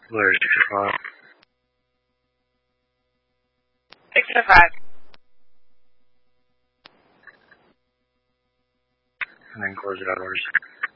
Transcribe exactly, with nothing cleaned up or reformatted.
Where is six oh five? six oh five. And then close it out.